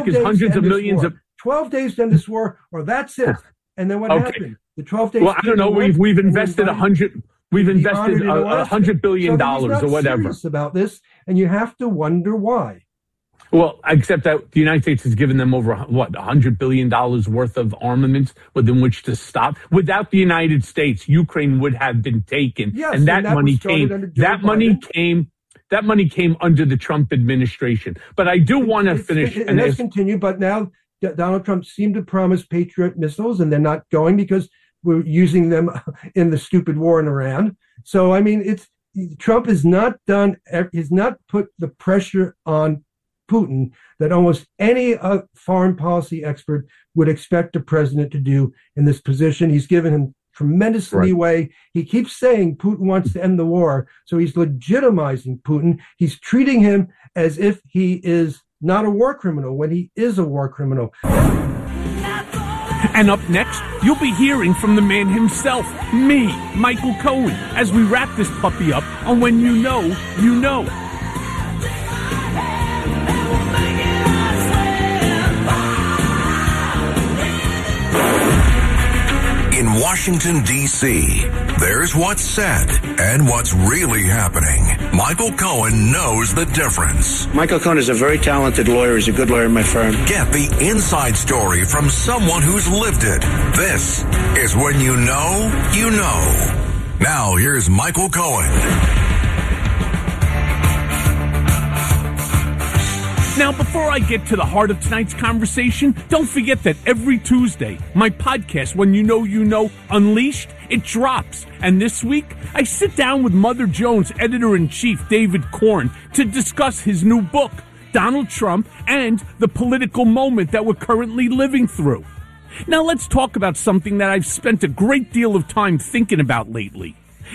because hundreds of millions of 12 days to end this war, or that's it. And then what happened? The 12 days. Well, I don't know. We've invested $100 billion or whatever. Serious about this, and you have to wonder why. Well, except that the United States has given them over $100 billion worth of armaments within which to stop. Without the United States, Ukraine would have been taken, yes, and that money came. That money came under the Trump administration. But I do want to finish. And let's continue. But now Donald Trump seemed to promise Patriot missiles, and they're not going because we're using them in the stupid war in Iran. So I mean, Trump has not put the pressure on Putin that almost any foreign policy expert would expect a president to do in this position. He's given him tremendous leeway. He keeps saying Putin wants to end the war, so he's legitimizing Putin. He's treating him as if he is not a war criminal when he is a war criminal. And up next, you'll be hearing from the man himself, me, Michael Cohen, as we wrap this puppy up on When You Know, You Know. In Washington, D.C., there's what's said and what's really happening. Michael Cohen knows the difference. Michael Cohen is a very talented lawyer. He's a good lawyer in my firm. Get the inside story from someone who's lived it. This is When You Know, You Know. Now, here's Michael Cohen. Now, before I get to the heart of tonight's conversation, don't forget that every Tuesday, my podcast, When You Know, Unleashed, it drops. And this week, I sit down with Mother Jones editor-in-chief David Corn to discuss his new book, Donald Trump and the political moment that we're currently living through. Now, let's talk about something that I've spent a great deal of time thinking about lately.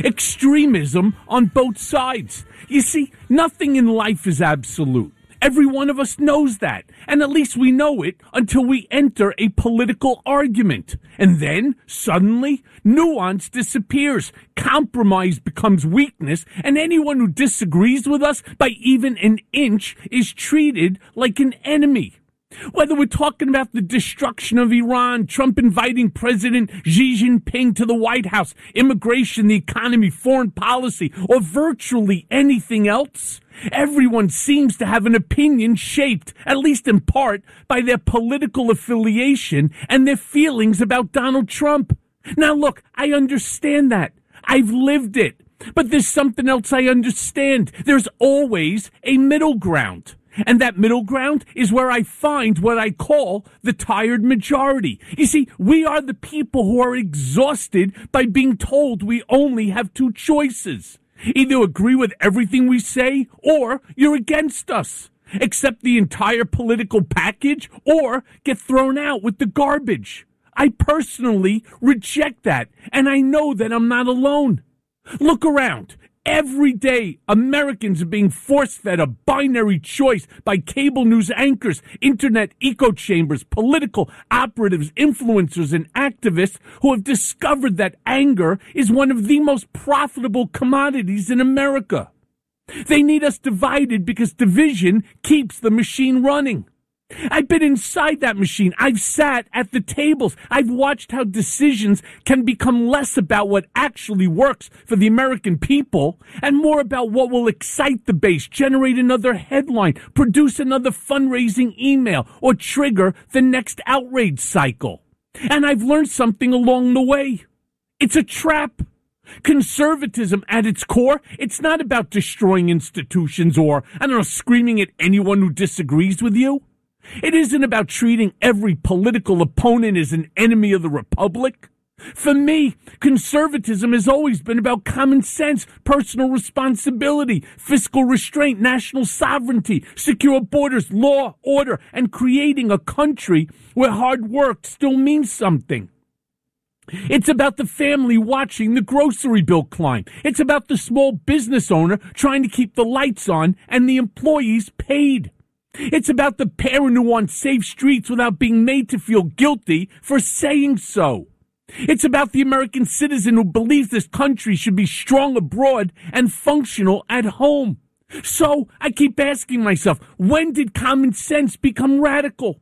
Extremism on both sides. You see, nothing in life is absolute. Every one of us knows that, and at least we know it until we enter a political argument. And then, suddenly, nuance disappears, compromise becomes weakness, and anyone who disagrees with us by even an inch is treated like an enemy. Whether we're talking about the destruction of Iran, Trump inviting President Xi Jinping to the White House, immigration, the economy, foreign policy, or virtually anything else, everyone seems to have an opinion shaped, at least in part, by their political affiliation and their feelings about Donald Trump. Now look, I understand that. I've lived it. But there's something else I understand. There's always a middle ground. And that middle ground is where I find what I call the tired majority. You see, we are the people who are exhausted by being told we only have two choices. Either agree with everything we say, or you're against us. Accept the entire political package, or get thrown out with the garbage. I personally reject that, and I know that I'm not alone. Look around. Every day, Americans are being force-fed a binary choice by cable news anchors, internet echo chambers, political operatives, influencers, and activists who have discovered that anger is one of the most profitable commodities in America. They need us divided because division keeps the machine running. I've been inside that machine. I've sat at the tables. I've watched how decisions can become less about what actually works for the American people and more about what will excite the base, generate another headline, produce another fundraising email, or trigger the next outrage cycle. And I've learned something along the way. It's a trap. Conservatism at its core, it's not about destroying institutions or, screaming at anyone who disagrees with you. It isn't about treating every political opponent as an enemy of the republic. For me, conservatism has always been about common sense, personal responsibility, fiscal restraint, national sovereignty, secure borders, law, order, and creating a country where hard work still means something. It's about the family watching the grocery bill climb. It's about the small business owner trying to keep the lights on and the employees paid. It's about the parent who wants safe streets without being made to feel guilty for saying so. It's about the American citizen who believes this country should be strong abroad and functional at home. So I keep asking myself, when did common sense become radical?